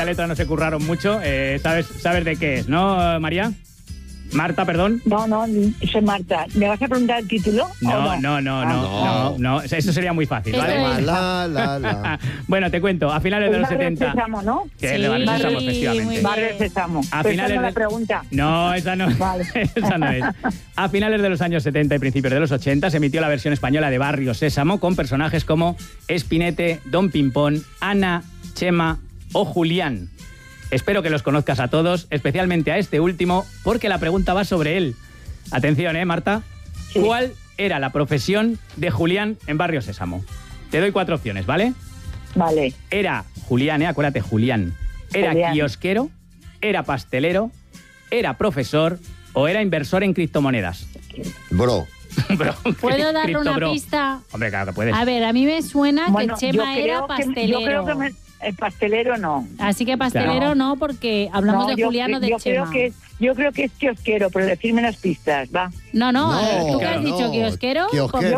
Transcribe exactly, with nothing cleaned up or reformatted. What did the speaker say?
La letra no se curraron mucho. Eh, ¿sabes, ¿Sabes de qué es, no, María? Marta, perdón. No, no, soy Marta. ¿Me vas a preguntar el título? No, no, no, no, Ah, no, no, no. Eso sería muy fácil, Eso ¿vale? es. La, la, la. Bueno, te cuento, a finales de los Barrio setenta... Sésamo, ¿no? Que Sí, es de Barrio Sésamo, muy efectivamente. bien. Barrio Sésamo. A Pero finales esa no de- la pregunta. No, esa no, Vale. esa no es. A finales de los años setenta y principios de los ochenta se emitió la versión española de Barrio Sésamo con personajes como Espinete, Don Pimpón, Ana, Chema o Julián. Espero que los conozcas a todos, especialmente a este último, porque la pregunta va sobre él. Atención, ¿eh, Marta? Sí. ¿Cuál era la profesión de Julián en Barrio Sésamo? Te doy cuatro opciones, ¿vale? Vale. Era Julián, ¿eh? Acuérdate, Julián. ¿Era Julián. kiosquero? ¿Era pastelero? ¿Era profesor? ¿O era inversor en criptomonedas? Bro. Bro, ¿Puedo darle cripto, una bro. pista? Hombre, claro que puedes. A ver, a mí me suena Bueno, que Chema yo era creo que- pastelero. yo creo que me- el pastelero no. Así que pastelero Claro. no, porque hablamos No, de yo, Julián o de yo Chema. creo que yo creo que es kiosquero, pero decirme las pistas, va. No, no, No, ¿tú qué has claro, dicho? no. ¿Kiosquero? Kiosquero. Yo